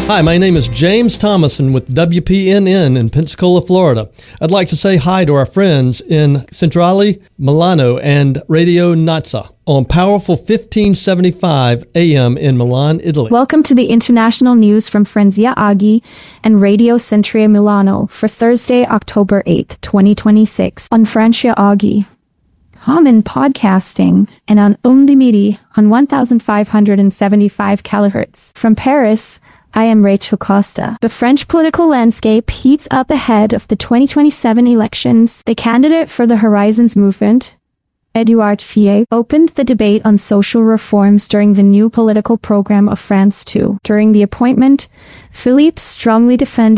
Hi, my name is James Thomason with WPNN in Pensacola, Florida. I'd like to say hi to our friends in Centrale, Milano, and Radio Nazza on powerful 1575 AM in Milan, Italy. Welcome to the international news from Frenzia Aghi and Radio Centria Milano for Thursday, October 8th, 2026 on Francia Aghi. Common podcasting and on Onde Midi on 1575 kHz. From Paris, I am Rachel Costa. The French political landscape heats up ahead of the 2027 elections. The candidate for the Horizons movement, Edouard Philippe, opened the debate on social reforms during the new political program of France 2. During the appointment, Philippe strongly defended